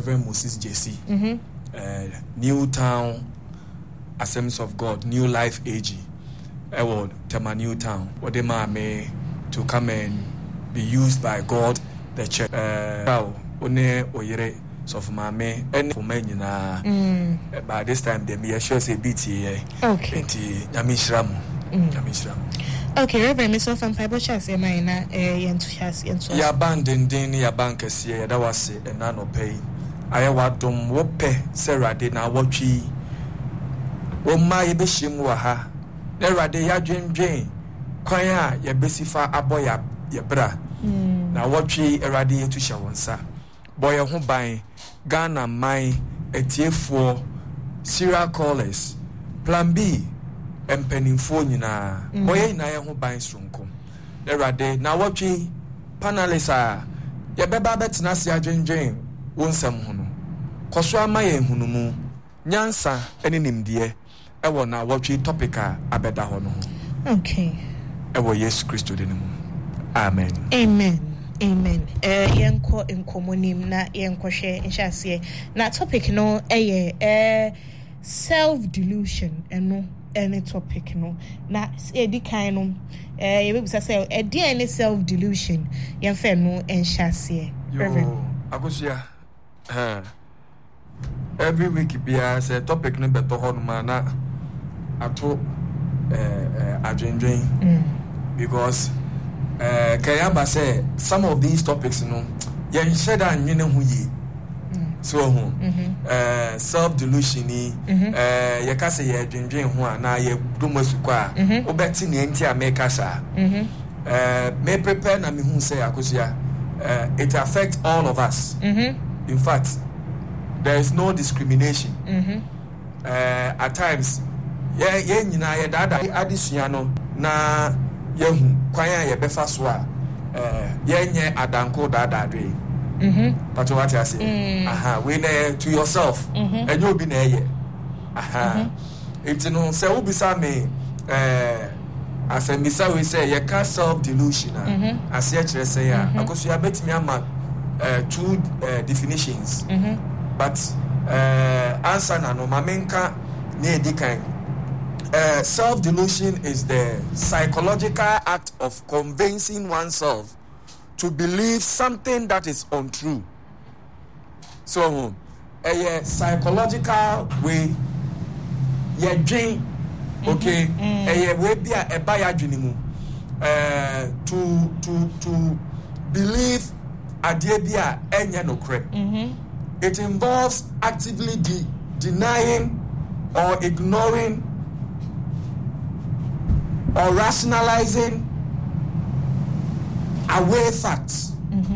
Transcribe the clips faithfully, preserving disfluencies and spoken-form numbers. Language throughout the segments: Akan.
Reverend Moses J C. Mhm. Uh, Newtown Assemblies of God, New Life A G. Ewo Tema Newtown. What they me to come and be used by God, the church. Uh, one oyere so for my me and for men na. By this time they me sure say B T A. Okay. Enti Nyamishramu. Nyamishramu. Okay, Reverend Mister Van Fibo Chas, your mind, eh, Yantuas, Yantu. Ya bandin din ya bankers ye that was a nano pay. I want them wope Sarah did now watch ye. Oh, my bishim waha. There are the yajin jane. Quaya, ya besifa aboya, ya bra. Now watch ye a radi to shawansa. Boy, who buy Ghana, my a tier for Sierra callers. Plan B. Empenifo nyina boye na ye ho ban sonko erade na wotwe panelists a ye beba betena se adwenwen wonsam ho no koso ama ye hunumu nyansa ene nimde e wo na wotwe topic a abeda ho no. Okay, e wo Yesu Kristo de nemu. Amen. Amen. Amen. Eh yenko enkomonim na yenko hwe nhase na topic no eh eh self delusion eno any topic no na edi kind no eh you be say e dey any self delusion yen fe no enhase reverend akosia eh every week bia say topic no beto ho no na ato eh adwenwen because eh kayaba say some of these topics no yen sheda nwene ho yi so ho eh self delusion ni eh ye ka say ye dwendwen ho na ye domosuko a obeti ne enti ameka sa eh me prepare na me hu say akosia eh it affects all of us. In fact there is no discrimination. eh at times ye ye nyina ye dada adesua no na ye hu kwan a ye befa so a eh ye nye adanko dada dwe. Mhm. But what I say? Aha, we na to yourself. And you be na ye. Aha. It's no say we be me eh as a misa we say you can self delusion. As ye chere say ya. Because you are betting me am two uh, definitions. But uh answer na no mamenka na edi kan. Uh, self delusion is the psychological act of convincing oneself to believe something that is untrue. So, a uh, psychological way, ye dream, okay, a uh, way be a buyer dream, uh, to to to believe a dear enya no correct. It involves actively de- denying or ignoring or rationalizing away facts.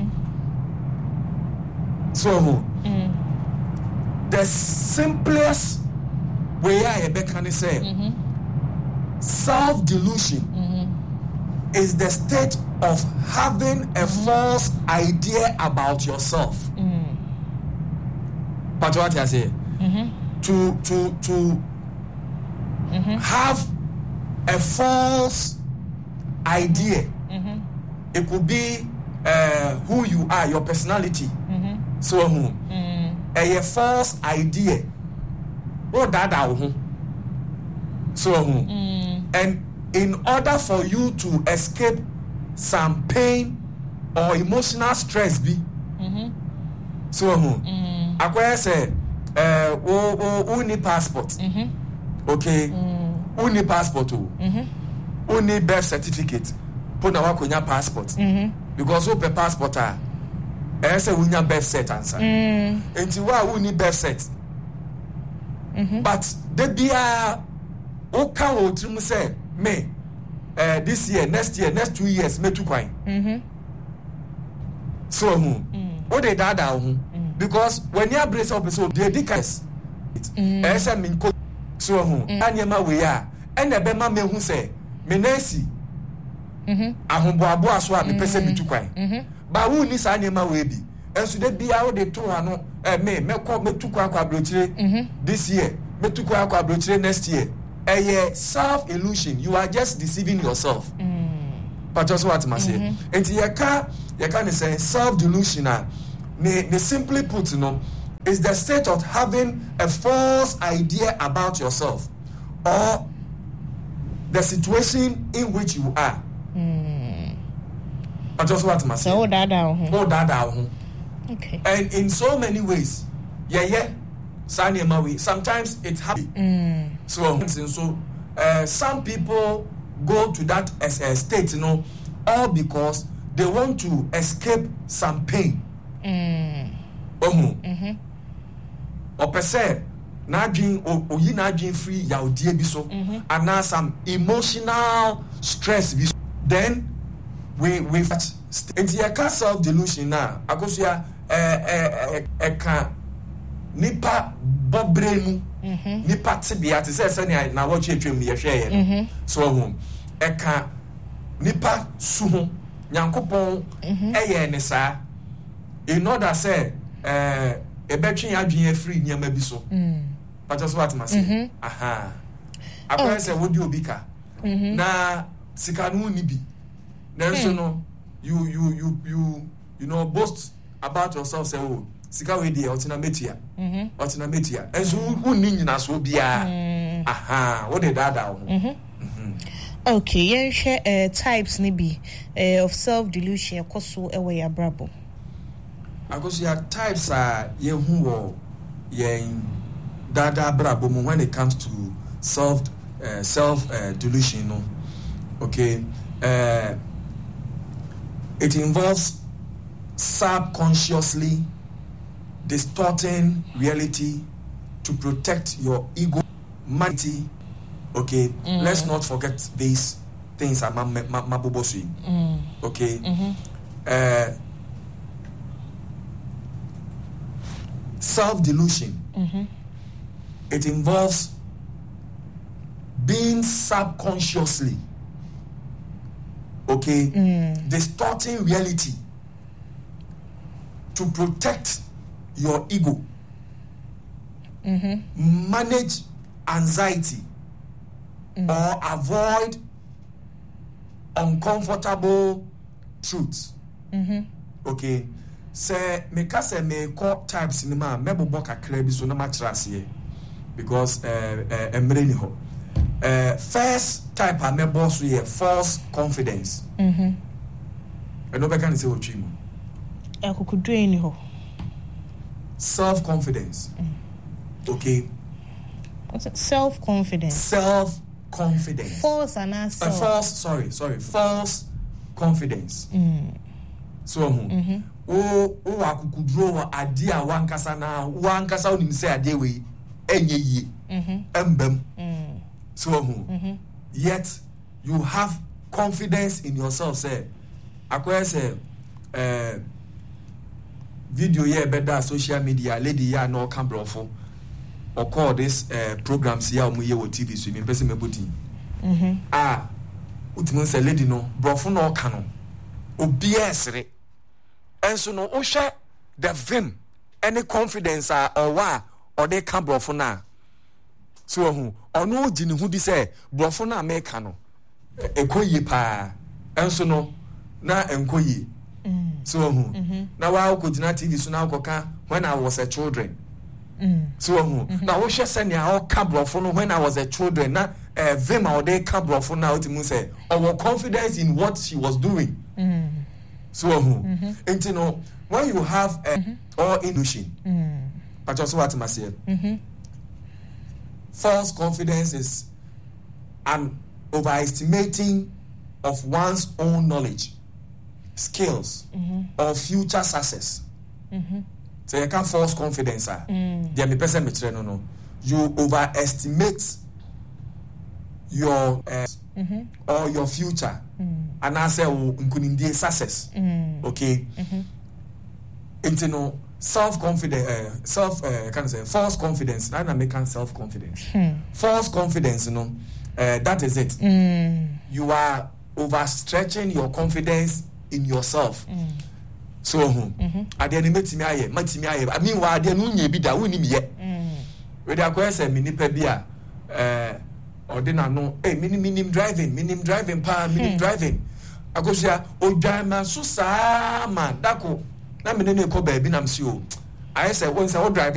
So mm. the simplest way I can say mm-hmm. self delusion mm-hmm. is the state of having a mm-hmm. false idea about yourself. Mm. But what I say mm-hmm. to to to mm-hmm. have a false idea. Mm-hmm. It could be uh, who you are, your personality. Mm-hmm. So, who mm. a false idea. What that out? So, mm. and in order for you to escape some pain or emotional stress, be mm-hmm. so who mm. I say, uh, who who need passport? Mm-hmm. Okay, mm. who need passport? Mm-hmm. Who need birth certificate? Put na wakonya passport mm-hmm. because who pay passport ah eh say we nya birth cert answer mm. enti wa who need birth cert mm-hmm. but the bia o kan o trim say me eh this year next year next two years me two kwan mhm so who mm. o dey dada ho mm. because when you brace up so dey dikes eh say me ko so who anyama we a e na be ma me hu say me nasi mhm ahomboabo aso a me pese bitu kwan mhm ba wu ni sa nyema we bi enso de bia wo de to ano eh me me ko metu kwa kwa brochire mhm this year metu kwa kwa brochire next year eh yeah, self illusion. You are just deceiving yourself. mm. But just what I say enti ye ka ye ka ne say self delusion a ne ne simply put no is the state of having a false idea about yourself or the situation in which you are. Mm. I just want to say. So that down. Oh, that down. Okay. And in so many ways, yeah, yeah. Sometimes it happens. Mm. So, so uh, some people go to that as a state, you know, all because they want to escape some pain. Mm. Oh, mm-hmm. Or per se, na dream or you na dream free ya dear biso, and now some emotional stress. Then we we into your self delusion now. I go see a a a can nipa bobrenu nipa tibia te say say na watch etwem ye hwe ye so home e ka nipa suho nyankopon eye ne sa in order say eh e betwe adwen free nyama bi so but just what must say aha akwa say wodi obika na sika no ni bi then so no you you you you you know boast about yourself say oh sika we dey otina metia mhm otina metia enso hu ni nyina so bia aha what dey dada ho mhm okay yen share uh, types ni bi uh, of self delusion koso ewe ya brabo akoso ya types are ye hu wo yen dada brabo mu when it comes to self uh, self uh, delusion no okay uh, it involves subconsciously distorting reality to protect your ego, humanity. Okay, mm. Let's not forget these things. Are mabobosui. Mm. Okay, mm-hmm. uh, self delusion. Mm-hmm. It involves being subconsciously, okay, mm. distorting reality to protect your ego, mm-hmm. manage anxiety, mm. or avoid uncomfortable truths. Mm-hmm. Okay, say me ka say me call types in ma me bobo kakra bi so na ma kyerase because eh eh emre ni ho. Uh, first type a me boss we false confidence. Mhm. E no be kan say o twi mu. E kokudu eni ho. Self confidence. Mm. Okay. What's it? Self confidence. Self confidence. False and not self. Uh, false, sorry, sorry. False confidence. Mm. So, mhm. O o akukudro wa ade a wankasa na wankasa onim say ade we enye yie. Mhm. Embem. Mm. So, mm-hmm. Yet you have confidence in yourself. Say, I say, uh, video here better social media lady ya no camera for or call this uh, programs here on your T V. So, me person me body. Ah, ultimate say lady no brofo no canon. Obiesre, and so no osha the vim any confidence uh, or wa or they can brofo na. So hu ono gini hu di say brofo na America no ekoyi pa enso no na enkoyi so hu na wa ko gina T V so na akoka when I was a children mm. so hu na wo hwe se ne a ka brofo no when I was a children na eh vim a dey ka brofo na otimu say our confidence in what she was doing mm. so hu enti no when you have a mm-hmm. or illusion mm. but also what must say mhm false confidence is an overestimating of one's own knowledge, skills, mm-hmm. or future success. Mm-hmm. So you can't false confidence. Mm. There, me person me no no. You overestimate your uh, mm-hmm. or your future, mm. and I say unkunindi success. Mm. Okay. Mm-hmm. Into no. Self-confidence, uh, self, uh, can I say false confidence? I make self-confidence. Hmm. False confidence, you know, uh, that is it. Mm. You are overstretching your confidence in yourself. Mm. So, mm-hmm. I didn't meet me. I mean, why didn't you be that winning yet? With a question, mini pebia, uh, or dinner no, hey, minim minim driving, minim driving, pa, minim driving. I go say, oh, German, so sa man, dako. Na me ne ko ba bi na msi o I say when say what drive